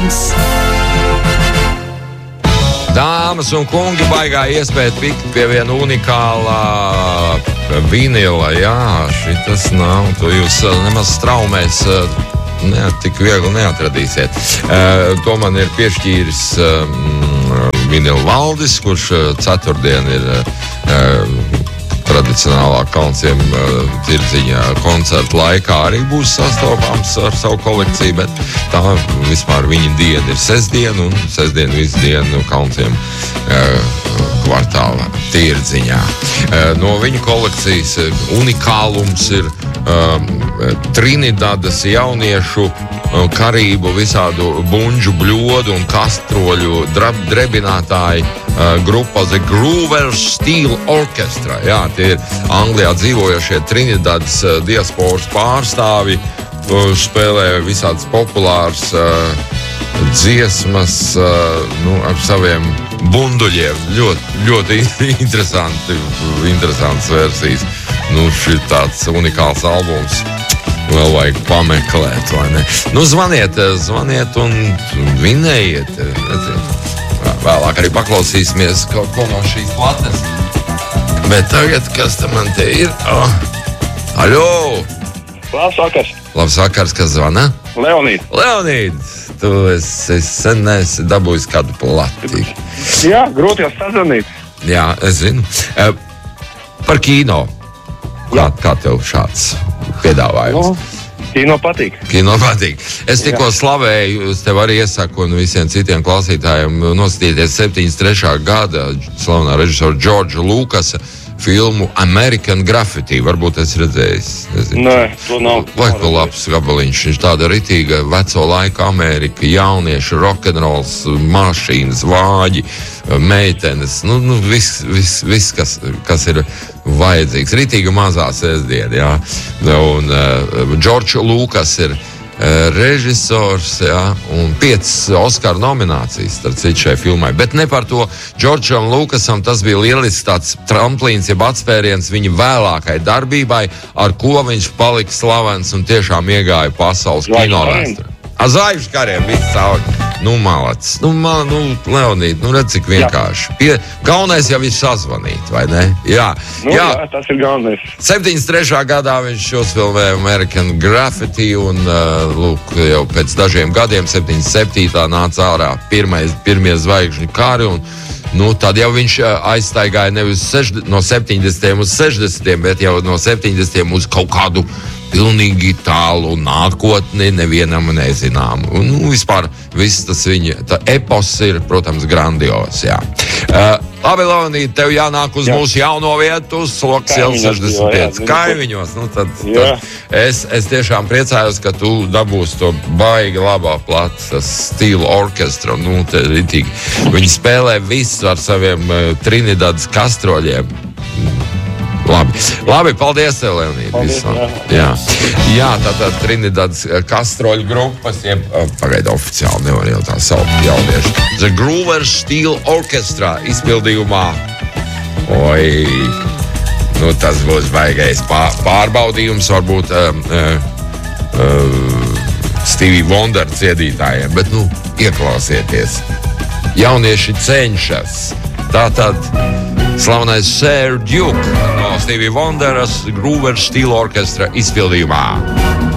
raidījums. Dāmas un kungi, baigā iespēja tikt pie viena unikālā vinila. Jā, šitas nav, to jūs nemaz straumēs tik viegli neatradīsiet. To man ir piešķīris vinila Valdis, kurš ceturtdien ir tradicionālā Kalnciem tirdziņa koncerta laikā arī būs sastopams ar savu kolekciju, bet tā vispār viņa diena ir sestdiena, un sestdiena visu dienu Kalnciem kvartāla tirdziņā. No viņa kolekcijas unikālums ir Trinidadas jauniešu karību, visādu bunžu, bļodu un kastroļu drebinātāju grupa The Groover Steel Orchestra. Jā, tie ir Anglijā dzīvojošie Trinidadas diasporas pārstāvi, spēlē visādas populāras dziesmas ar saviem bunduļiem. Ļoti interesantas versijas. Šis tāds unikāls albums. Vēl vajag pameklēt, vai ne? Zvaniet un vinējiet. Vēlāk arī paklausīsimies kaut ko no šīs plates. Bet tagad, kas tam man te ir? Aļo! Labs vakars! Labs vakars, kas zvana? Leonīds! Leonīds! Tu esi sen neesi dabūjis kādu plati. Jā, grūti jau sazvanīt. Jā, es zinu. Par kino. Kā tev šāds piedāvājums? Kino patīk. Es tikko slavēju, es tev arī iesaku un visiem citiem klausītājiem noskatīties 73. gada slavenā režisora Džordža Lukasa filmu American Graffiti. Varbūt es redzējis. Nē, to nav. Laiku labs gabaliņš. Viņš tāda ritīga veco laiku Amerika, jaunieši, rokenrols, mašīnas, vāģi, meitenes. Viss, kas ir vajadzīgs. Ritīga mazā sestdiena, jā. Un Džordžs Lukas ir režisors, jā, un 5 Oskara nominācijas starp citu šai filmai. Bet ne par to. Džordžam Lukasam tas bija lielisks tāds tramplīns, jeb atspēriens viņa vēlākai darbībai, ar ko viņš palika slavens un tiešām iegāja pasaules kinovēsturē. Zvaigžņu kariem viss cauri. Malacis. Leonīd, redz, cik vienkārši. Galvenais jau ir sazvanīt, vai ne? Jā, tas ir galvenais. 73. gadā viņš uzfilmēja American Graffiti, un jau pēc dažiem gadiem, 77. nāca ārā pirmie Zvaigžņu kari, un tad jau viņš aizstaigāja nevis no 70. uz 60. bet jau no 70. uz kaut kādu pilnīgi tālu nākotni, nevienam nezinām. Vispār viss tas viņa epos ir, protams, grandios, jā. Labi, Leonīd, tev jānāk uz mūsu jauno vietu, Sloks jau 65 kaimiņos. Tad es tiešām priecājos, ka tu dabūsi to baigi labā plats Steel Orchestra. Viņi spēlē visu ar saviem Trinidadas kastroļiem. Labi, paldies tev, Leonīd. Jā, tātad Trinidadas kastroļu grupas, pagaida oficiāli nevar jau tā saukt jaunieši. The Groover Steel Orchestra izpildījumā. Tas būs baigais pārbaudījums, varbūt Stevie Wonder ciedītājiem, bet ieklausieties. Jaunieši cenšas. Tātad slavenais Sir Duke no Stevie Wonderas Groover Steel Orchestra izpildījumā.